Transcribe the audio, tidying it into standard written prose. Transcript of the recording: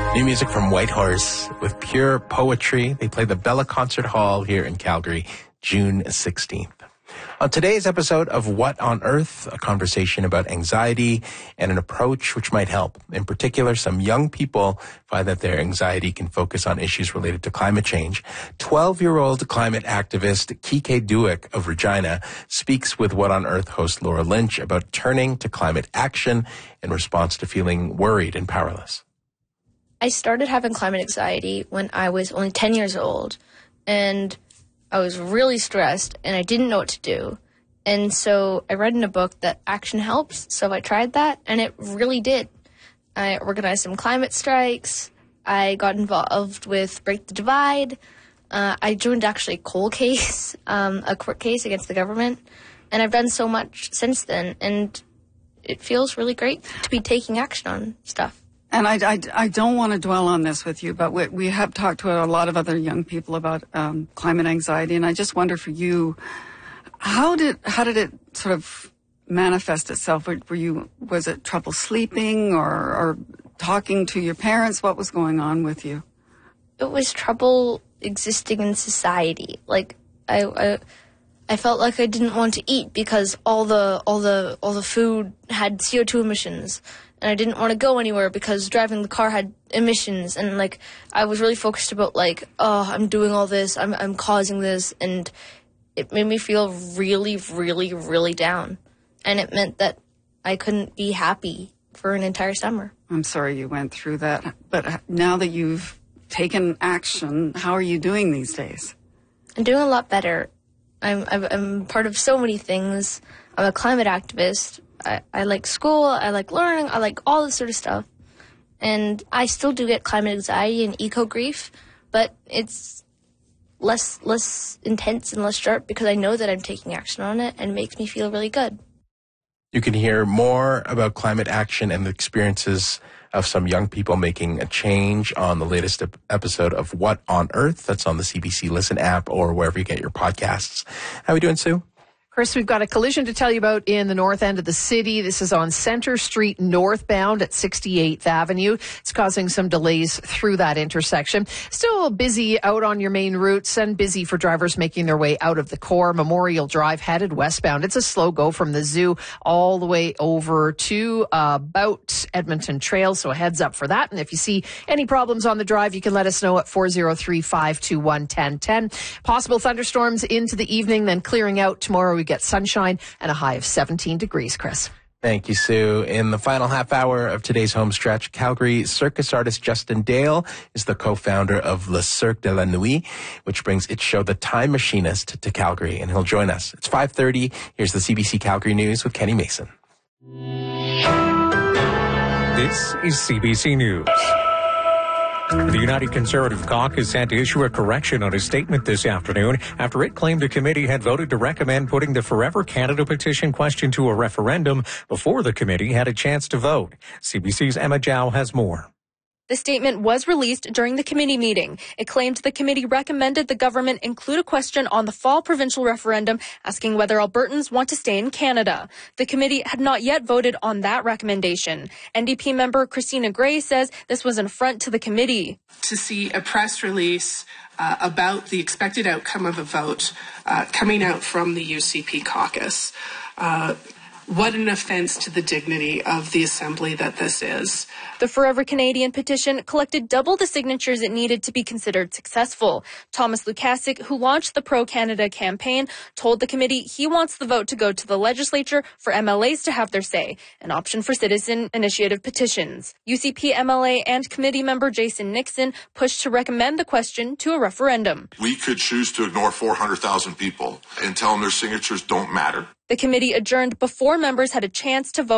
New music from Whitehorse with Pure Poetry. They play the Bella Concert Hall here in Calgary, June 16th. On today's episode of What on Earth, a conversation about anxiety and an approach which might help. In particular, some young people find that their anxiety can focus on issues related to climate change. 12-year-old climate activist Kike Duick of Regina speaks with What on Earth host Laura Lynch about turning to climate action in response to feeling worried and powerless. I started having climate anxiety when I was only 10 years old, and I was really stressed, and I didn't know what to do. And so I read in a book that action helps, so I tried that, and it really did. I organized some climate strikes. I got involved with Break the Divide. I joined actually a coal case, a court case against the government, and I've done so much since then, and it feels really great to be taking action on stuff. And I don't want to dwell on this with you, but we have talked to a lot of other young people about climate anxiety, and I just wonder for you, how did it sort of manifest itself? Was it trouble sleeping or talking to your parents? What was going on with you? It was trouble existing in society. Like I felt like I didn't want to eat because all the food had CO2 emissions. And I didn't want to go anywhere because driving the car had emissions. And, like, I was really focused about, like, oh, I'm doing all this. I'm causing this. And it made me feel really, really, really down. And it meant that I couldn't be happy for an entire summer. I'm sorry you went through that. But now that you've taken action, how are you doing these days? I'm doing a lot better. I'm part of so many things. I'm a climate activist. I like school, I like learning, I like all this sort of stuff. And I still do get climate anxiety and eco-grief, but it's less intense and less sharp because I know that I'm taking action on it and it makes me feel really good. You can hear more about climate action and the experiences of some young people making a change on the latest episode of What on Earth. That's on the CBC Listen app or wherever you get your podcasts. How are we doing, Sue? Chris, we've got a collision to tell you about in the north end of the city. This is on Center Street northbound at 68th Avenue. It's causing some delays through that intersection. Still busy out on your main routes and busy for drivers making their way out of the core. Memorial Drive headed westbound. It's a slow go from the zoo all the way over to about Edmonton Trail. So a heads up for that. And if you see any problems on the drive, you can let us know at 403-521-1010. Possible thunderstorms into the evening, then clearing out tomorrow. We get sunshine and a high of 17 degrees, Chris. Thank you, Sue. In the final half hour of today's home stretch, Calgary circus artist Justin Dale is the co-founder of Le Cirque de la Nuit, which brings its show The Time Machinist to Calgary, and he'll join us. It's 5:30. Here's the CBC Calgary News with Kenny Mason. This is CBC News. The United Conservative Caucus had to issue a correction on a statement this afternoon after it claimed the committee had voted to recommend putting the Forever Canada petition question to a referendum before the committee had a chance to vote. CBC's Emma Zhao has more. The statement was released during the committee meeting. It claimed the committee recommended the government include a question on the fall provincial referendum asking whether Albertans want to stay in Canada. The committee had not yet voted on that recommendation. NDP member Christina Gray says this was an affront to the committee. To see a press release about the expected outcome of a vote coming out from the UCP caucus. What an offense to the dignity of the assembly that this is. The Forever Canadian petition collected double the signatures it needed to be considered successful. Thomas Lukasik, who launched the Pro-Canada campaign, told the committee he wants the vote to go to the legislature for MLAs to have their say, an option for citizen initiative petitions. UCP MLA and committee member Jason Nixon pushed to recommend the question to a referendum. We could choose to ignore 400,000 people and tell them their signatures don't matter. The committee adjourned before members had a chance to vote